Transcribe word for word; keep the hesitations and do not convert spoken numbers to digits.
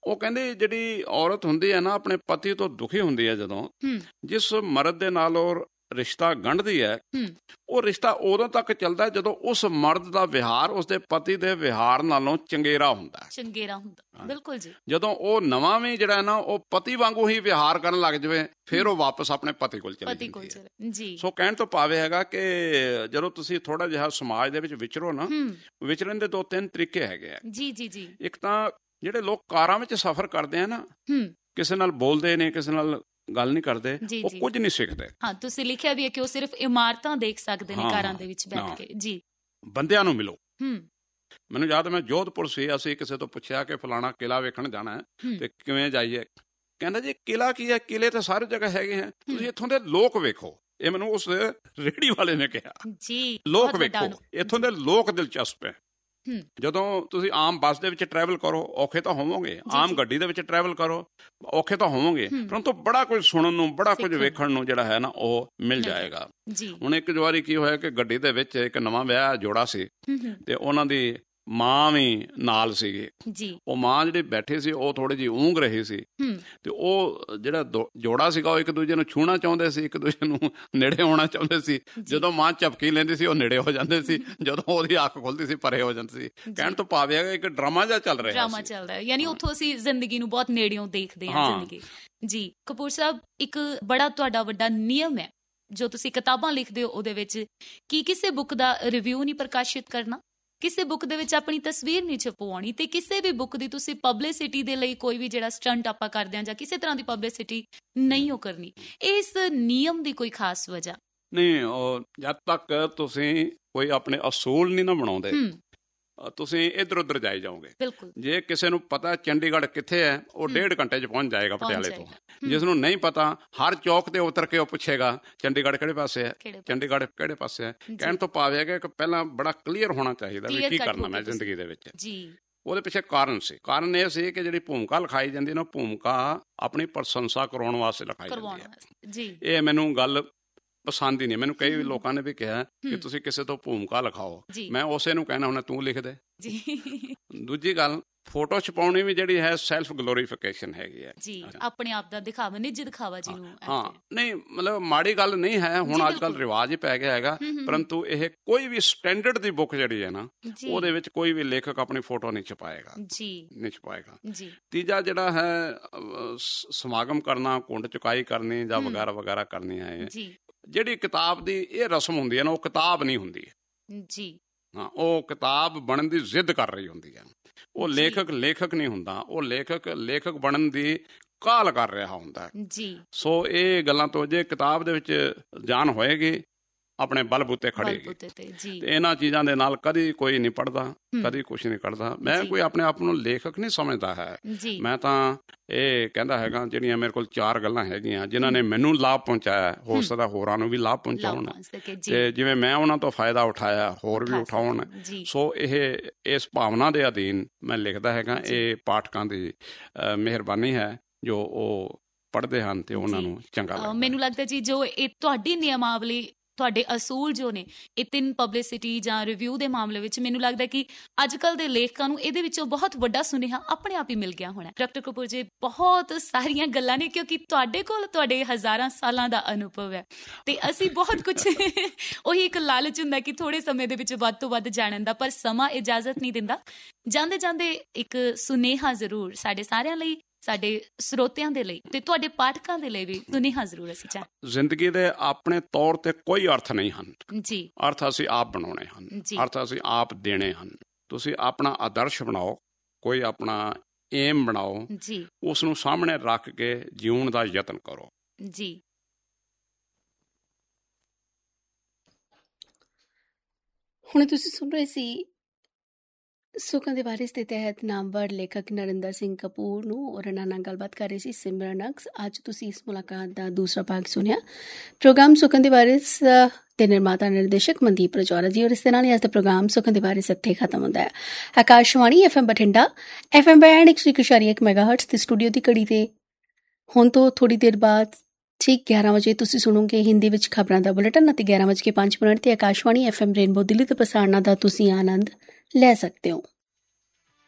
ਉਹ ਕਹਿੰਦੇ ਜਿਹੜੀ ਔਰਤ ਹੁੰਦੀ ਹੈ ਨਾ ਆਪਣੇ ਪਤੀ ਤੋਂ ਦੁਖੀ ਹੁੰਦੀ ਹੈ ਜਦੋਂ, ਜਿਸ ਮਰਦ ਦੇ ਨਾਲ ਉਹ ਰਿਸ਼ਤਾ ਗੰਢਦੀ ਹੈ, ਉਹ ਰਿਸ਼ਤਾ ਉਦੋਂ ਤੱਕ ਚੱਲਦਾ ਜਦੋਂ ਉਸ ਮਰਦ ਦਾ ਵਿਹਾਰ ਉਸਦੇ ਪਤੀ ਦੇ ਵਿਹਾਰ ਨਾਲੋਂ ਚੰਗੇਰਾ ਹੁੰਦਾ ਚੰਗੇਰਾ ਹੁੰਦਾ ਬਿਲਕੁਲ ਜੀ। ਜਦੋਂ ਉਹ ਨਵਾਂ ਵੀ ਜਿਹੜਾ ਨਾ ਉਹ ਪਤੀ ਵਾਂਗੂ ਹੀ ਵਿਹਾਰ ਕਰਨ ਲੱਗ ਜਾਵੇ, ਫਿਰ ਉਹ ਵਾਪਸ ਆਪਣੇ ਪਤੀ ਕੋਲ ਚਲੀ ਜਾਂਦੀ ਹੈ ਜੀ। ਸੋ ਕਹਿਣ ਤੋਂ ਭਾਵ ਹੈਗਾ ਕਿ ਜਦੋਂ ਤੁਸੀਂ ਥੋੜਾ ਜਿਹਾ ਸਮਾਜ ਦੇ ਵਿੱਚ ਵਿਚਰੋ ਨਾ, ਵਿਚਰਨ ਦੇ ਦੋ ਤਿੰਨ ਤਰੀਕੇ ਹੈਗੇ ਆ ਜੀ ਜੀ ਜੀ। ਇੱਕ ਤਾਂ ਜਿਹੜੇ ਲੋਕ ਕਾਰਾਂ ਵਿੱਚ ਸਫ਼ਰ ਕਰਦੇ ਆ ਨਾ, ਕਿਸੇ ਨਾਲ ਬੋਲਦੇ ਨੇ, ਕਿਸੇ ਨਾਲ ਗੱਲ ਨਹੀਂ ਕਰਦੇ, ਉਹ ਕੁਝ ਨਹੀਂ ਸਿੱਖਦੇ। ਹਾਂ, ਤੁਸੀਂ ਲਿਖਿਆ ਵੀ ਹੈ ਕਿ ਉਹ ਸਿਰਫ ਇਮਾਰਤਾਂ ਦੇਖ ਸਕਦੇ ਨੇ ਕਾਰਾਂ ਦੇ ਵਿੱਚ ਬੈਠ ਕੇ ਜੀ। ਬੰਦਿਆਂ ਨੂੰ ਮਿਲੋ। ਮੈਨੂੰ ਯਾਦ, ਮੈਂ ਜੋਧਪੁਰ ਸੀ, ਅਸੀਂ ਕਿਸੇ ਤੋਂ ਪੁੱਛਿਆ ਕਿ ਫਲਾਣਾ ਕਿਲਾ ਵੇਖਣ ਜਾਣਾ ਹੈ ਤੇ ਕਿਵੇਂ ਜਾਈਏ, ਕਹਿੰਦਾ ਜੀ ਕਿਲਾ ਕੀ ਹੈ, ਕਿਲੇ ਤਾਂ ਸਾਰੀ ਜਗ੍ਹਾ ਹੈਗੇ ਹੈ, ਤੁਸੀਂ ਇੱਥੋਂ ਦੇ ਲੋਕ ਵੇਖੋ। ਇਹ ਮੈਨੂੰ ਉਸ ਰੇਹੜੀ ਵਾਲੇ ਨੇ ਕਿਹਾ ਜੀ, ਲੋਕ ਵੇਖੋ, ਇੱਥੋਂ ਦੇ ਲੋਕ ਦਿਲਚਸਪ ਹੈ। ਜਦੋਂ ਤੁਸੀਂ ਆਮ ਬੱਸ ਦੇ ਵਿੱਚ ਟਰੈਵਲ ਕਰੋ ਔਖੇ ਤਾਂ ਹੋਵੋਗੇ, ਆਮ ਗੱਡੀ ਦੇ ਵਿੱਚ ਟਰੈਵਲ ਕਰੋ ਔਖੇ ਤਾਂ ਹੋਵੋਗੇ, ਪਰੰਤੂ ਬੜਾ ਕੁਝ ਸੁਣਨ ਨੂੰ, ਬੜਾ ਕੁਝ ਵੇਖਣ ਨੂੰ ਜਿਹੜਾ ਹੈ ਨਾ ਉਹ ਮਿਲ ਜਾਏਗਾ। ਹੁਣ ਇੱਕ ਵਾਰੀ ਕੀ ਹੋਇਆ ਕਿ ਗੱਡੀ ਦੇ ਵਿੱਚ ਇੱਕ ਨਵਾਂ ਵਿਆਹ ਜੋੜਾ ਸੀ ਤੇ ਉਹਨਾਂ ਦੀ ਮਾਂ ਵੀ ਨਾਲ ਸੀਗੀ। ਉਹ ਮਾਂ ਜਿਹੜੀ ਬੈਠੀ ਸੀ ਉਹ ਥੋੜੀ ਜਿਹੀ ਊਂਘ ਰਹੀ ਸੀ ਤੇ ਉਹ ਜਿਹੜਾ ਜੋੜਾ ਸੀਗਾ ਉਹ ਇੱਕ ਦੂਜੇ ਨੂੰ ਛੂਹਣਾ ਚਾਹੁੰਦੇ ਸੀ, ਇੱਕ ਦੂਜੇ ਨੂੰ ਨੇੜੇ ਹੋਣਾ ਚਾਹੁੰਦੇ ਸੀ। ਜਦੋਂ ਮਾਂ ਝਪਕੀ ਲੈਂਦੀ ਸੀ ਉਹ ਨੇੜੇ ਹੋ ਜਾਂਦੇ ਸੀ, ਜਦੋਂ ਉਹਦੀ ਅੱਖ ਖੁੱਲਦੀ ਸੀ ਪਰੇ ਹੋ ਜਾਂਦੀ ਸੀ। ਕਹਿਣ ਤੋਂ ਭਾਵ ਹੈ ਇੱਕ ਡਰਾਮਾ ਜਿਹਾ ਚੱਲ ਰਿਹਾ, ਡਰਾਮਾ ਚੱਲ ਰਿਹਾ, ਯਾਨੀ ਉੱਥੋਂ ਅਸੀਂ ਜ਼ਿੰਦਗੀ ਨੂੰ ਬਹੁਤ ਨੇੜਿਓਂ ਦੇਖਦੇ ਹਾਂ ਜ਼ਿੰਦਗੀ ਜੀ। ਕਪੂਰ ਸਾਹਿਬ, ਇੱਕ ਬੜਾ ਤੁਹਾਡਾ ਵੱਡਾ ਨਿਯਮ ਹੈ ਜੋ ਤੁਸੀਂ ਕਿਤਾਬਾਂ ਲਿਖਦੇ ਹੋ ਉਹਦੇ ਵਿੱਚ, ਕਿ ਕਿਸੇ ਬੁੱਕ ਦਾ ਰਿਵਿਊ ਨਹੀਂ ਪ੍ਰਕਾਸ਼ਿਤ ਕਰਨਾ, ਕਿਸੇ ਬੁੱਕ ਦੇ ਵਿੱਚ ਆਪਣੀ ਤਸਵੀਰ ਨਹੀਂ ਛਪਵਾਉਣੀ, ਤੇ ਕਿਸੇ ਵੀ ਬੁੱਕ ਦੀ ਤੁਸੀਂ ਪਬਲਿਸਿਟੀ ਦੇ ਲਈ ਕੋਈ ਵੀ ਜਿਹੜਾ ਸਟੰਟ ਆਪਾਂ ਕਰਦੇ ਹਾਂ ਜਾਂ ਕਿਸੇ ਤਰ੍ਹਾਂ ਦੀ ਪਬਲਿਸਿਟੀ ਨਹੀਂ ਉਹ ਕਰਨੀ। ਇਸ ਨਿਯਮ ਦੀ ਕੋਈ ਖਾਸ ਵਜ੍ਹਾ ਨਹੀਂ? ਉਹ ਜਦ ਤੱਕ ਤੁਸੀਂ ਕੋਈ ਆਪਣੇ ਅਸੂਲ ਨਹੀਂ ਨਾ ਬਣਾਉਂਦੇ, ਤੁਸੀਂ ਇੱਧਰ ਉੱਧਰ ਜਾਈ ਜਾਓਗੇ। ਜੇ ਕਿਸੇ ਨੂੰ ਪਤਾ ਚੰਡੀਗੜ੍ਹ ਕਿੱਥੇ ਹੈ, ਉਹ ਡੇਢ ਘੰਟੇ 'ਚ ਪਹੁੰਚ ਜਾਏਗਾ ਪਟਿਆਲੇ ਤੋਂ। ਜਿਸ ਨੂੰ ਨਹੀਂ ਪਤਾ, ਹਰ ਚੌਕ ਤੇ ਉਤਰ ਕੇ ਉਹ ਪੁੱਛੇਗਾ ਚੰਡੀਗੜ੍ਹ ਕਿਹੜੇ ਪਾਸੇ ਹੈ, ਚੰਡੀਗੜ੍ਹ ਕਿਹੜੇ ਪਾਸੇ ਹੈ। ਕਹਿਣ ਤੋਂ ਭਾਵ ਹੈ ਕਿ ਪਹਿਲਾਂ ਬੜਾ ਕਲੀਅਰ ਹੋਣਾ ਚਾਹੀਦਾ ਵੀ ਕੀ ਕਰਨਾ ਮੈਂ ਜ਼ਿੰਦਗੀ ਦੇ ਵਿੱਚ। ਉਹਦੇ ਪਿੱਛੇ ਕਾਰਨ ਸੀ। ਕਾਰਨ ਇਹ ਸੀ ਕਿ ਜਿਹੜੀ ਭੂਮਿਕਾ ਲਿਖਾਈ ਜਾਂਦੀ ਨਾ, ਭੂਮਿਕਾ ਆਪਣੀ ਪ੍ਰਸ਼ੰਸਾ ਕਰਾਉਣ ਵਾਸਤੇ ਲਿਖਾਈ ਜਾਂਦੀ ਹੈ। ਇਹ ਮੈਨੂੰ ਗੱਲ ਪਸੰਦ ਹੀ ਨਹੀਂ। ਮੈਨੂੰ ਕਈ ਲੋਕਾਂ ਨੇ ਵੀ ਕਿਹਾ ਕਿ ਤੁਸੀਂ ਕਿਸੇ ਤੋਂ ਭੂਮਿਕਾ ਲਿਖਾਓ, ਮੈਂ ਉਸੇ ਨੂੰ ਕਹਿਣਾ ਹੁੰਦਾ ਤੂੰ ਲਿਖ ਦੇ। ਦੂਜੀ ਗੱਲ, ਫੋਟੋ ਛਪਾਉਣੀ ਵੀ ਜਿਹੜੀ ਹੈ ਸੈਲਫ ਗਲੋਰੀਫਿਕੇਸ਼ਨ ਹੈਗੀ ਹੈ ਜੀ, ਆਪਣੇ ਆਪ ਦਾ ਦਿਖਾਵਾ, ਨਿੱਜੀ ਦਿਖਾਵਾ ਜਿਹਨੂੰ। ਹਾਂ, ਨਹੀਂ ਮਤਲਬ ਮਾੜੀ ਗੱਲ ਨਹੀਂ ਹੈ, ਹੁਣ ਅੱਜ ਕੱਲ੍ਹ ਰਿਵਾਜ ਹੀ ਪੈ ਗਿਆ ਹੈਗਾ, ਪਰੰਤੂ ਇਹ ਕੋਈ ਵੀ ਸਟੈਂਡਰਡ ਦੀ ਬੁੱਕ ਜਿਹੜੀ ਹੈ ਨਾ, ਉਹਦੇ ਵਿੱਚ ਕੋਈ ਵੀ ਲੇਖਕ ਆਪਣੀ ਫੋਟੋ ਨਹੀਂ ਛਪਾਏਗਾ ਜੀ, ਨਹੀਂ ਛਪਾਏਗਾ। ਤੀਜਾ ਜਿਹੜਾ ਹੈ ਸਮਾਗਮ ਕਰਨਾ, ਕੁੰਡ ਚੁਕਾਈ ਕਰਨੀ ਜਾਂ ਵਗੈਰਾ ਵਗੈਰਾ ਕਰਨੀ ਹੈ, ਜਿਹੜੀ ਕਿਤਾਬ ਦੀ ਇਹ ਰਸਮ ਹੁੰਦੀ ਹੈ ਨਾ, ਉਹ ਕਿਤਾਬ ਨਹੀਂ ਹੁੰਦੀ ਜੀ। ਹਾਂ, ਉਹ ਕਿਤਾਬ ਬਣਨ ਦੀ ਜ਼ਿੱਦ ਕਰ ਰਹੀ ਹੁੰਦੀ ਹੈ। ਉਹ ਲੇਖਕ ਲੇਖਕ ਨਹੀਂ ਹੁੰਦਾ, ਉਹ ਲੇਖਕ ਲੇਖਕ ਬਣਨ ਦੀ ਕਾਹਲ ਕਰ ਰਿਹਾ ਹੁੰਦਾ ਜੀ। ਸੋ ਇਹ ਗੱਲਾਂ ਤੋਂ ਜੇ ਕਿਤਾਬ ਦੇ ਵਿੱਚ ਜਾਨ ਹੋਏਗੀ, ਆਪਣੇ ਬਲਬੂਤੇ ਖੜੇਗੀ। ਤੇ ਇਹਨਾਂ ਚੀਜ਼ਾਂ ਦੇ ਨਾਲ ਕਦੀ ਕੋਈ ਨਹੀਂ ਪੜ੍ਹਦਾ, ਕਦੀ ਕੁਛ ਨਹੀਂ ਕਰਦਾ। ਮੈਂ ਕੋਈ ਆਪਣੇ ਆਪ ਨੂੰ ਲੇਖਕ ਨਹੀਂ ਸਮਝਦਾ ਹੈ। ਮੈਂ ਤਾਂ ਇਹ ਕਹਿੰਦਾ ਹੈਗਾ ਜਿਹੜੀਆਂ ਮੇਰੇ ਕੋਲ ਚਾਰ ਗੱਲਾਂ ਹੈਗੀਆਂ ਜਿਨ੍ਹਾਂ ਨੇ ਮੈਨੂੰ ਲਾਭ ਪਹੁੰਚਾਇਆ, ਹੋ ਸਕਦਾ ਹੋਰਾਂ ਨੂੰ ਵੀ ਲਾਭ ਪਹੁੰਚਾਉਣ, ਤੇ ਜਿਵੇਂ ਮੈਂ ਉਹਨਾਂ ਤੋਂ ਫਾਇਦਾ ਉਠਾਇਆ ਹੋਰ ਵੀ ਉਠਾਉਣ। ਸੋ ਇਹ ਇਸ ਭਾਵਨਾ ਦੇ ਅਧੀਨ ਮੈਂ ਲਿਖਦਾ ਹੈਗਾ। ਇਹ ਪਾਠਕਾਂ ਦੀ ਮਿਹਰਬਾਨੀ ਹੈ ਜੋ ਉਹ ਪੜ੍ਹਦੇ ਹਨ ਤੇ ਉਹਨਾਂ ਨੂੰ ਚੰਗਾ ਲੱਗਦਾ। ਮੈਨੂੰ ਲੱਗਦਾ ਜੀ ਜੋ ਇਹ ਤੁਹਾਡੀ ਨਿਯਮਾਵਲੀ, ਤੁਹਾਡੇ ਅਸੂਲ ਜੋ ਨੇ, ਇਹ ਤਿੰਨ ਪਬਲਿਸਿਟੀ ਜਾਂ ਰਿਵਿਊ ਦੇ ਮਾਮਲੇ ਵਿੱਚ, ਮੈਨੂੰ ਲੱਗਦਾ ਕਿ ਅੱਜ ਕੱਲ੍ਹ ਦੇ ਲੇਖਕਾਂ ਨੂੰ ਇਹਦੇ ਵਿੱਚੋਂ ਬਹੁਤ ਵੱਡਾ ਸੁਨੇਹਾ ਆਪਣੇ ਆਪ ਹੀ ਮਿਲ ਗਿਆ ਹੋਣਾ। ਡਾਕਟਰ ਕਪੂਰ ਜੀ, ਬਹੁਤ ਸਾਰੀਆਂ ਗੱਲਾਂ ਨੇ, ਕਿਉਂਕਿ ਤੁਹਾਡੇ ਕੋਲ ਤੁਹਾਡੇ ਹਜ਼ਾਰਾਂ ਸਾਲਾਂ ਦਾ ਅਨੁਭਵ ਹੈ ਤੇ ਅਸੀਂ ਬਹੁਤ ਕੁਛ ਉਹੀ ਇੱਕ ਲਾਲਚ ਹੁੰਦਾ ਕਿ ਥੋੜੇ ਸਮੇਂ ਦੇ ਵਿੱਚ ਵੱਧ ਤੋਂ ਵੱਧ ਜਾਣਨ ਦਾ, ਪਰ ਸਮਾਂ ਇਜਾਜ਼ਤ ਨਹੀਂ ਦਿੰਦਾ। ਜਾਂਦੇ ਜਾਂਦੇ ਇੱਕ ਸੁਨੇਹਾ ਜ਼ਰੂਰ ਸਾਡੇ ਸਾਰਿਆਂ ਲਈ, ਸਾਡੇ ਸਰੋਤਿਆਂ ਦੇ ਲਈ ਤੇ ਤੁਹਾਡੇ ਪਾਠਕਾਂ ਦੇ ਲਈ ਵੀ ਸੁਨੇਹਾ ਜ਼ਰੂਰ ਅਸੀਂ ਚਾਹ। ਜ਼ਿੰਦਗੀ ਦੇ ਆਪਣੇ ਤੌਰ ਤੇ ਕੋਈ ਅਰਥ ਨਹੀਂ ਹਨ ਜੀ, ਅਰਥ ਅਸੀਂ ਆਪ ਬਣਾਉਣੇ ਹਨ, ਅਰਥ ਅਸੀਂ ਆਪ ਦੇਣੇ ਹਨ। ਤੁਸੀਂ ਆਪਣਾ ਆਦਰਸ਼ ਬਣਾਓ, ਕੋਈ ਆਪਣਾ ਏਮ ਬਣਾਓ ਜੀ, ਉਸ ਨੂੰ ਸਾਹਮਣੇ ਰੱਖ ਕੇ ਜਿਉਣ ਦਾ ਯਤਨ ਕਰੋ ਜੀ। ਹੁਣ ਤੁਸੀਂ ਸੁਣ ਰਹੇ ਸੀ ਸੁੱਖਾਂ ਦੇ ਵਾਰਿਸ ਦੇ ਤਹਿਤ ਨਾਮਵਰ ਲੇਖਕ ਨਰਿੰਦਰ ਸਿੰਘ ਕਪੂਰ ਨੂੰ, ਔਰ ਇਹਨਾਂ ਨਾਲ ਗੱਲਬਾਤ ਕਰ ਰਹੀ ਸੀ ਸਿਮਰਨ ਅਕਸ। ਅੱਜ ਤੁਸੀਂ ਇਸ ਮੁਲਾਕਾਤ ਦਾ ਦੂਸਰਾ ਭਾਗ ਸੁਣਿਆ। ਪ੍ਰੋਗਰਾਮ ਸੁੱਖਾਂ ਦੇ ਵਾਰਿਸ ਦੇ ਨਿਰਮਾਤਾ ਨਿਰਦੇਸ਼ਕ ਮਨਦੀਪ ਰਜੌਰਾ ਜੀ, ਔਰ ਇਸ ਦੇ ਨਾਲ ਹੀ ਅੱਜ ਦਾ ਪ੍ਰੋਗਰਾਮ ਸੁੱਖਾਂ ਦੇ ਵਾਰਿਸ ਇੱਥੇ ਖਤਮ ਹੁੰਦਾ ਹੈ। Akashvani F M Bathinda, F M band ਇੱਕ ਸੌ ਇੱਕ ਇਸ਼ਾਰੀਆ ਇੱਕ ਮੈਗਾ ਹਰਟਸ ਤੇ ਸਟੂਡੀਓ ਦੀ ਘੜੀ ਤੇ ਹੁਣ ਤੋਂ ਥੋੜ੍ਹੀ ਦੇਰ ਬਾਅਦ ਠੀਕ ਗਿਆਰਾਂ ਵਜੇ ਤੁਸੀਂ ਸੁਣੋਗੇ ਹਿੰਦੀ ਵਿੱਚ ਖਬਰਾਂ ਦਾ ਬੁਲੇਟਿਨ, ਅਤੇ ਗਿਆਰਾਂ ਵਜੇ ਕੇ ਪੰਜ ਮਿੰਟ ਤੇ Akashvani F M rainbow Delhi ਤੇ ਪ੍ਰਸਾਰਣਾਂ ਦਾ ਤੁਸੀਂ ਆਨੰਦ ਲੈ ਸਕਦੇ ਹੋ।